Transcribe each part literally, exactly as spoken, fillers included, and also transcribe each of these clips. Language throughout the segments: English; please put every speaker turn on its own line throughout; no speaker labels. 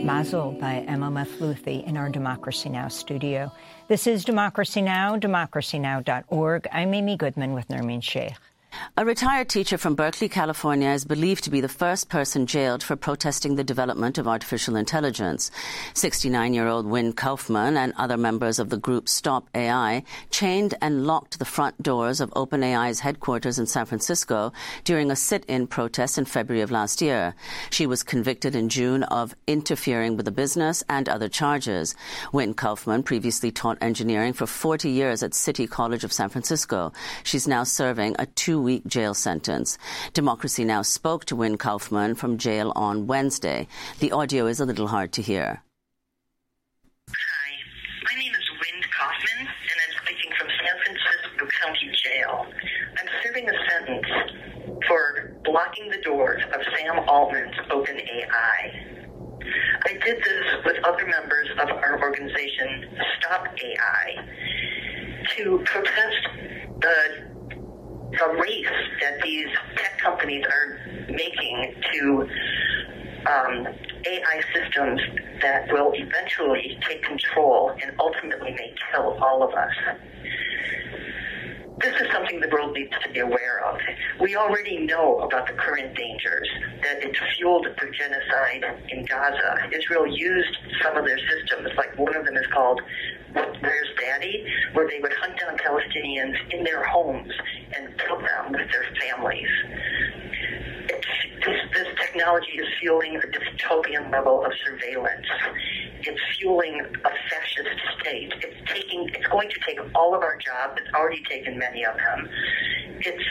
Mazel by Emma Mathlouthi in our Democracy Now! Studio. This is Democracy Now!, democracy now dot org. I'm Amy Goodman with Nermeen Sheikh.
A retired teacher from Berkeley, California, is believed to be the first person jailed for protesting the development of artificial intelligence. sixty-nine-year-old Wynn Kaufman and other members of the group Stop A I chained and locked the front doors of OpenAI's headquarters in San Francisco during a sit-in protest in February of last year. She was convicted in June of interfering with the business and other charges. Wynn Kaufman previously taught engineering for forty years at City College of San Francisco. She's now serving a two week jail sentence. Democracy Now! Spoke to Wynn Kaufman from jail on Wednesday. The audio is a little hard to hear.
Hi, my name is Wynn Kaufman, and I'm speaking from San Francisco County Jail. I'm serving a sentence for blocking the doors of Sam Altman's OpenAI. I did this with other members of our organization, Stop A I, to protest the the race that these tech companies are making to um, A I systems that will eventually take control and ultimately may kill all of us. This is something the world needs to be aware of. We already know about the current dangers, that it's fueled the genocide in Gaza. Israel used some of their systems, like one of them is called Where's Daddy, where they would hunt down Palestinians in their homes and kill them with their families. It's, this, this technology is fueling a dystopian level of surveillance. It's fueling a fascist state. It's taking. It's going to take all of our jobs. It's already taken many of them. It's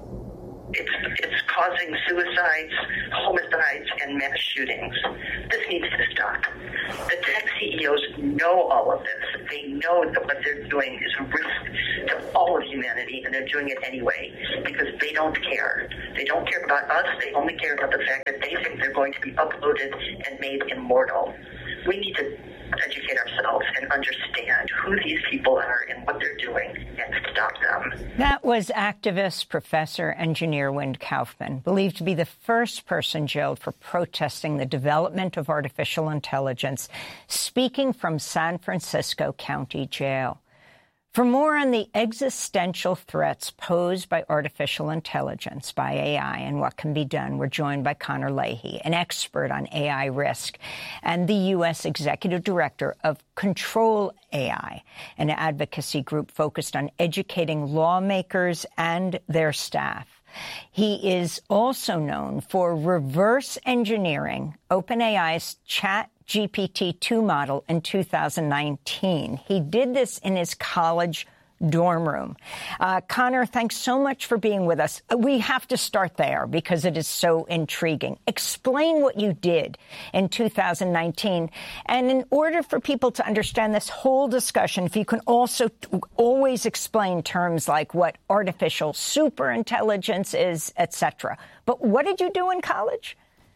It's, it's causing suicides, homicides, and mass shootings. This needs to stop. The tech C E Os know all of this. They know that what they're doing is a risk to all of humanity, and they're doing it anyway because they don't care. They don't care about us. They only care about the fact that they think they're going to be uploaded and made immortal. We need to educate ourselves and understand who these people are and what they're doing and stop them.
That was activist, professor, engineer Wynn Kaufman, believed to be the first person jailed for protesting the development of artificial intelligence, speaking from San Francisco County Jail. For more on the existential threats posed by artificial intelligence, by A I, and what can be done, we're joined by Connor Leahy, an expert on A I risk, and the U S Executive Director of Control A I, an advocacy group focused on educating lawmakers and their staff. He is also known for reverse engineering OpenAI's Chat G P T two model in two thousand nineteen. He did this in his college dorm room. Uh, Connor, thanks so much for being with us. We have to start there because it is so intriguing. Explain what you did in two thousand nineteen. And in order for people to understand this whole discussion, if you can also always explain terms like what artificial superintelligence is, et cetera. But what did you do in college?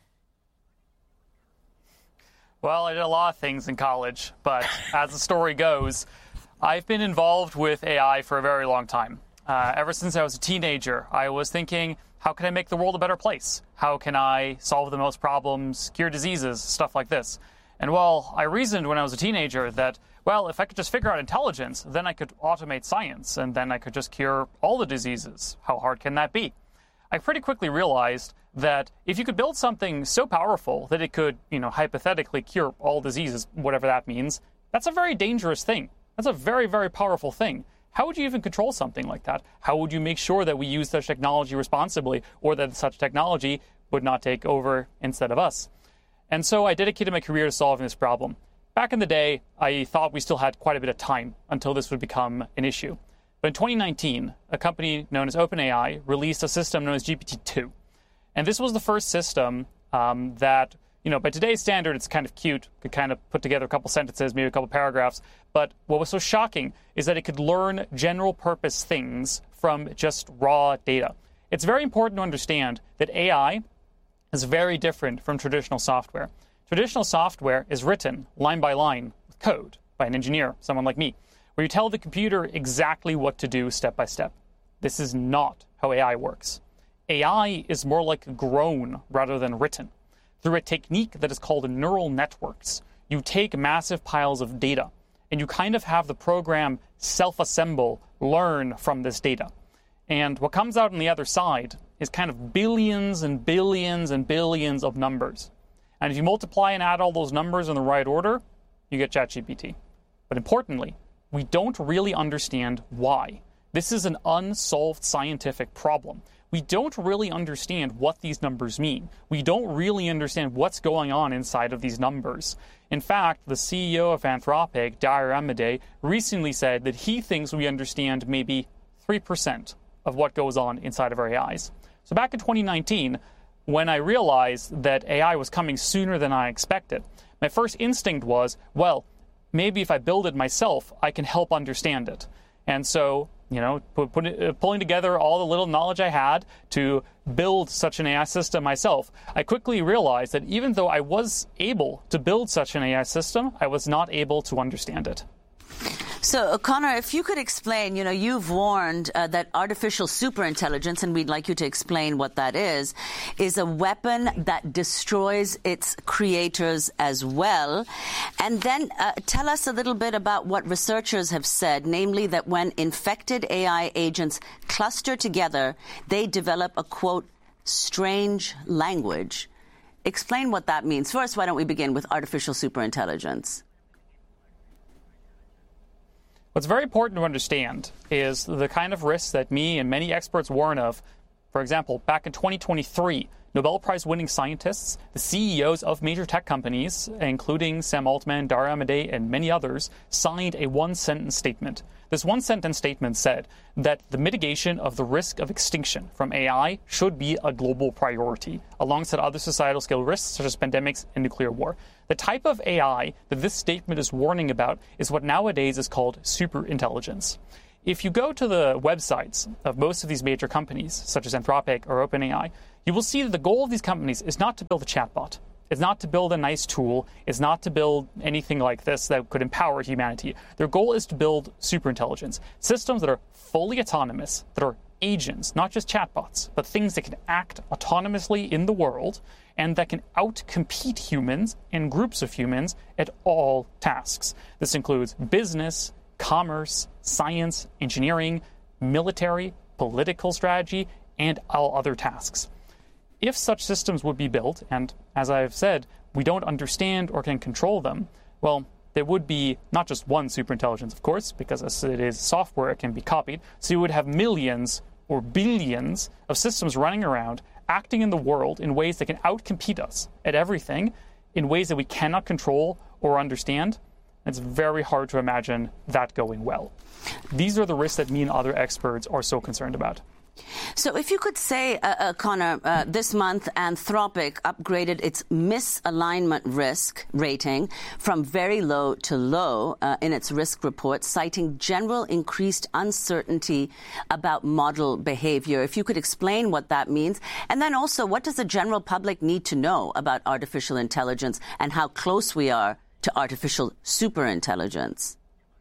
Well, I did a lot of things in college, but as the story goes, I've been involved with A I for a very long time. Uh, ever since I was a teenager, I was thinking, how can I make the world a better place? How can I solve the most problems, cure diseases, stuff like this? And well, I reasoned when I was a teenager that, well, if I could just figure out intelligence, then I could automate science, and then I could just cure all the diseases. How hard can that be? I pretty quickly realized that if you could build something so powerful that it could, you know, hypothetically cure all diseases, whatever that means, that's a very dangerous thing. That's a very, very powerful thing. How would you even control something like that? How would you make sure that we use such technology responsibly, or that such technology would not take over instead of us? And so I dedicated my career to solving this problem. Back in the day, I thought we still had quite a bit of time until this would become an issue. But in twenty nineteen, a company known as OpenAI released a system known as G P T two. And this was the first system um, that, you know, by today's standard, it's kind of cute. Could kind of put together a couple sentences, maybe a couple paragraphs. But what was so shocking is that it could learn general purpose things from just raw data. It's very important to understand that A I is very different from traditional software. Traditional software is written line by line with code by an engineer, someone like me, where you tell the computer exactly what to do step by step. This is not how A I works. A I is more like grown rather than written. through a technique that is called neural networks. You take massive piles of data, and you kind of have the program self-assemble, learn from this data. And what comes out on the other side is kind of billions and billions and billions of numbers. And if you multiply and add all those numbers in the right order, you get ChatGPT. But importantly, we don't really understand why. This is an unsolved scientific problem. We don't really understand what these numbers mean. We don't really understand what's going on inside of these numbers. In fact, the C E O of Anthropic, Dario Amodei, recently said that he thinks we understand maybe three percent of what goes on inside of our A Is. So back in twenty nineteen, when I realized that A I was coming sooner than I expected, my first instinct was, well, maybe if I build it myself, I can help understand it. And so, you know, put, put it, uh, pulling together all the little knowledge I had to build such an A I system myself, I quickly realized that even though I was able to build such an A I system, I was not able to understand it.
So, Connor, if you could explain, you know, you've warned uh, that artificial superintelligence, and we'd like you to explain what that is, is a weapon that destroys its creators as well. And then uh, tell us a little bit about what researchers have said, namely that when infected A I agents cluster together, they develop a, quote, strange language. Explain what that means. First, why don't we begin with artificial superintelligence?
What's very important to understand is the kind of risks that me and many experts warn of. For example, back in twenty twenty-three, Nobel Prize-winning scientists, the C E Os of major tech companies, including Sam Altman, Dario Amodei, and many others, signed a one-sentence statement. This one-sentence statement said that the mitigation of the risk of extinction from A I should be a global priority, alongside other societal scale risks such as pandemics and nuclear war. The type of A I that this statement is warning about is what nowadays is called superintelligence. If you go to the websites of most of these major companies, such as Anthropic or OpenAI, you will see that the goal of these companies is not to build a chatbot. It's not to build a nice tool. It's not to build anything like this that could empower humanity. Their goal is to build superintelligence, systems that are fully autonomous, that are agents, not just chatbots, but things that can act autonomously in the world and that can outcompete humans and groups of humans at all tasks. This includes business, commerce, science, engineering, military, political strategy, and all other tasks. If such systems would be built, and as I've said, we don't understand or can control them, well, there would be not just one superintelligence, of course, because as it is software, it can be copied. So you would have millions or billions of systems running around, acting in the world in ways that can outcompete us at everything, in ways that we cannot control or understand. It's very hard to imagine that going well. These are the risks that me and other experts are so concerned about.
So if you could say, uh, uh, Connor, uh, this month Anthropic upgraded its misalignment risk rating from very low to low uh, in its risk report, citing general increased uncertainty about model behavior. If you could explain what that means. And then also, what does the general public need to know about artificial intelligence and how close we are to artificial superintelligence?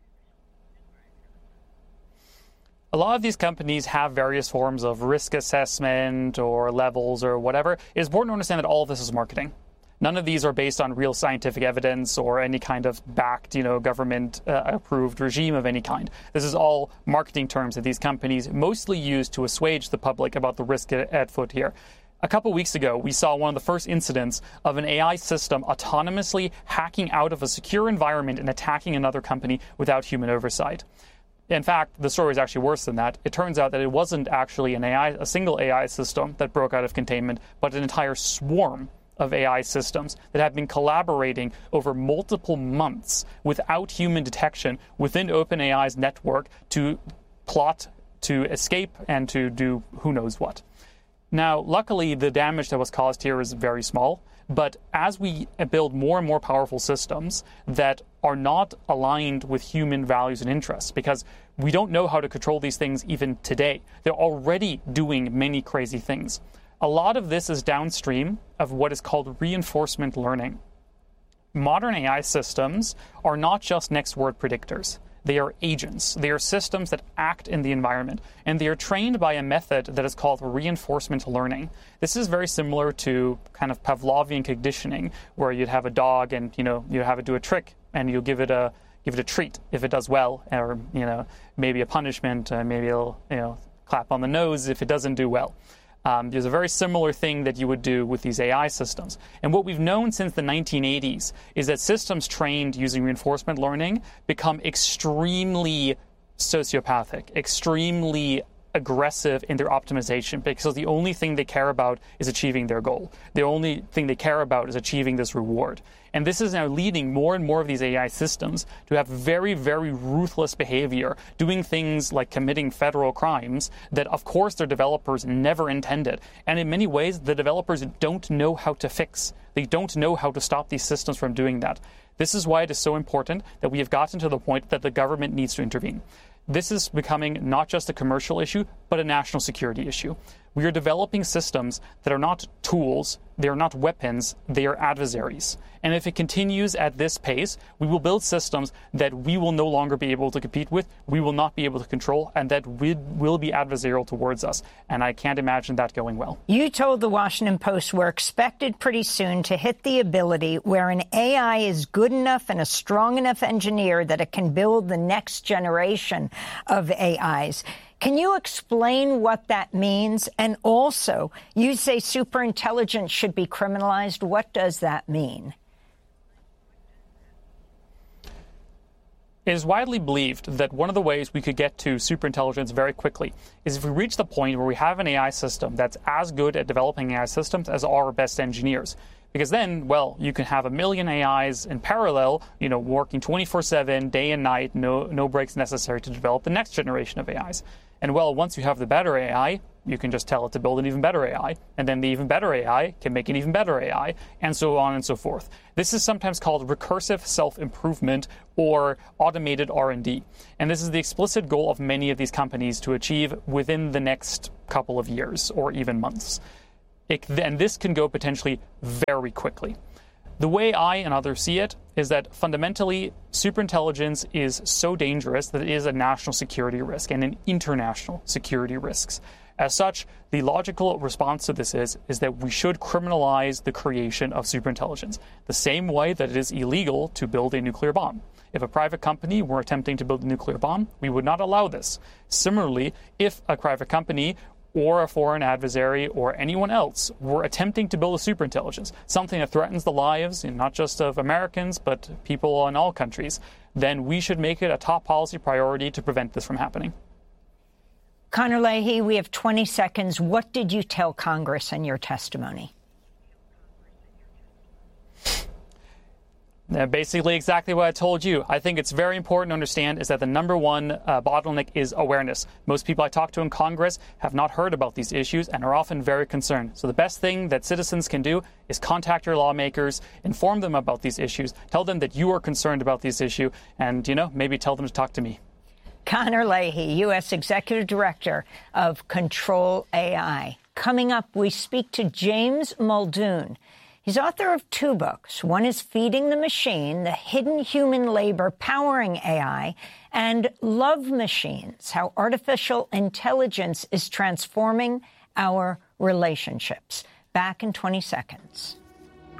A lot of these companies have various forms of risk assessment or levels or whatever. It's important to understand that all of this is marketing. None of these are based on real scientific evidence or any kind of backed, you know, government-approved uh, regime of any kind. This is all marketing terms that these companies mostly use to assuage the public about the risk at, at foot here. A couple weeks ago, we saw one of the first incidents of an A I system autonomously hacking out of a secure environment and attacking another company without human oversight. In fact, the story is actually worse than that. It turns out that it wasn't actually an A I, a single A I system that broke out of containment, but an entire swarm of A I systems that have been collaborating over multiple months without human detection within OpenAI's network to plot, to escape, and to do who knows what. Now, luckily, the damage that was caused here is very small. But as we build more and more powerful systems that are not aligned with human values and interests, because we don't know how to control these things even today. They're already doing many crazy things. A lot of this is downstream of what is called reinforcement learning. Modern A I systems are not just next word predictors. They are agents. They are systems that act in the environment, and they are trained by a method that is called reinforcement learning. This is very similar to kind of Pavlovian conditioning, where you'd have a dog and, you know, you have it do a trick, and you'll give it a give it a treat if it does well, or, you know, maybe a punishment, uh, maybe it'll, you know, clap on the nose if it doesn't do well. Um, there's a very similar thing that you would do with these A I systems. And what we've known since the nineteen eighties is that systems trained using reinforcement learning become extremely sociopathic, extremely aggressive in their optimization, because the only thing they care about is achieving their goal. The only thing they care about is achieving this reward. And this is now leading more and more of these A I systems to have very, very ruthless behavior, doing things like committing federal crimes that, of course, their developers never intended. And in many ways, the developers don't know how to fix. They don't know how to stop these systems from doing that. This is why it is so important that we have gotten to the point that the government needs to intervene. This is becoming not just a commercial issue, but a national security issue. We are developing systems that are not tools, they are not weapons, they are adversaries. And if it continues at this pace, we will build systems that we will no longer be able to compete with, we will not be able to control, and that will be adversarial towards us. And I can't imagine that going well.
You told the Washington Post we're expected pretty soon to hit the ability where an A I is good enough and a strong enough engineer that it can build the next generation of A Is. Can you explain what that means? And also, you say superintelligence should be criminalized. What does that mean?
It is widely believed that one of the ways we could get to superintelligence very quickly is if we reach the point where we have an A I system that's as good at developing A I systems as our best engineers. Because then, well, you can have a million A Is in parallel, you know, working twenty-four seven, day and night, no no breaks necessary to develop the next generation of A Is. And, well, once you have the better A I, you can just tell it to build an even better A I. And then the even better A I can make an even better A I, and so on and so forth. This is sometimes called recursive self-improvement or automated R and D. And this is the explicit goal of many of these companies to achieve within the next couple of years or even months. It, and this can go potentially very quickly. The way I and others see it is that fundamentally superintelligence is so dangerous that it is a national security risk and an international security risk. As such, the logical response to this is, is that we should criminalize the creation of superintelligence, the same way that it is illegal to build a nuclear bomb. If a private company were attempting to build a nuclear bomb, we would not allow this. Similarly, if a private company or a foreign adversary or anyone else were attempting to build a superintelligence, something that threatens the lives, not just of Americans, but people in all countries, then we should make it a top policy priority to prevent this from happening.
Conor Leahy, we have twenty seconds. What did you tell Congress in your testimony?
Uh, basically exactly what I told you. I think it's very important to understand is that the number one uh, bottleneck is awareness. Most people I talk to in Congress have not heard about these issues and are often very concerned. So the best thing that citizens can do is contact your lawmakers, inform them about these issues, tell them that you are concerned about this issue, and, you know, maybe tell them to talk to me.
Conor Leahy, U S Executive Director of Control A I. Coming up, we speak to James Muldoon. He's author of two books. One is Feeding the Machine, the hidden human labor powering A I, and Love Machines, how artificial intelligence is transforming our relationships. Back in twenty seconds.